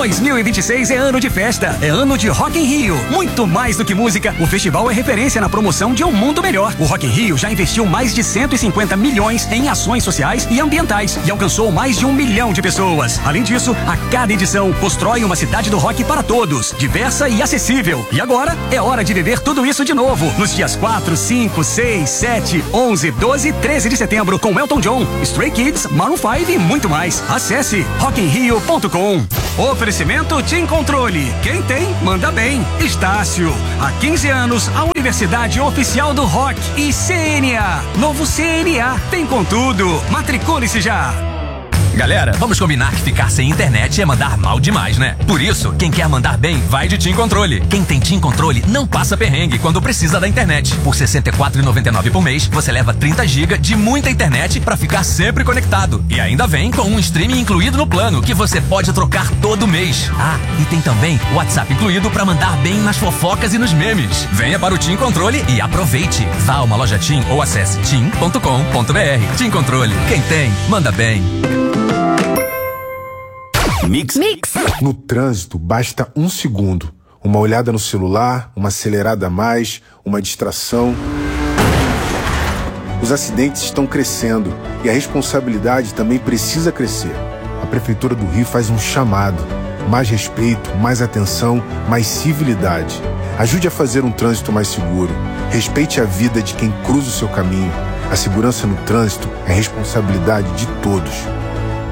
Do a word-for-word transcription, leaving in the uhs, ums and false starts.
dois mil e vinte e seis é ano de festa, é ano de Rock in Rio. Muito mais do que música, o festival é referência na promoção de um mundo melhor. O Rock in Rio já investiu mais de cento e cinquenta milhões em ações sociais e ambientais e alcançou mais de um milhão de pessoas. Além disso, a cada edição constrói uma cidade do rock para todos, diversa e acessível. E agora é hora de viver tudo isso de novo, nos dias quatro, cinco, seis, sete, onze, doze e treze de setembro, com Elton John, Stray Kids, Maroon cinco e muito mais. Acesse rock in rio ponto com. Oferecimento Team Controle. Quem tem, manda bem. Estácio. Há quinze anos, a Universidade Oficial do Rock. E C N A. Novo C N A. Tem com tudo. Matricule-se já. Galera, vamos combinar que ficar sem internet é mandar mal demais, né? Por isso, quem quer mandar bem, vai de Team Controle. Quem tem Team Controle não passa perrengue quando precisa da internet. Por sessenta e quatro reais e noventa e nove centavos por mês, você leva trinta gigas de muita internet pra ficar sempre conectado. E ainda vem com um streaming incluído no plano, que você pode trocar todo mês. Ah, e tem também o WhatsApp incluído pra mandar bem nas fofocas e nos memes. Venha para o Team Controle e aproveite. Vá a uma loja Team ou acesse team ponto com ponto br. Team Controle. Quem tem, manda bem. Mix. Mix. No trânsito, basta um segundo. Uma olhada no celular, uma acelerada a mais, uma distração. Os acidentes estão crescendo e a responsabilidade também precisa crescer. A Prefeitura do Rio faz um chamado. Mais respeito, mais atenção, mais civilidade. Ajude a fazer um trânsito mais seguro. Respeite a vida de quem cruza o seu caminho. A segurança no trânsito é responsabilidade de todos.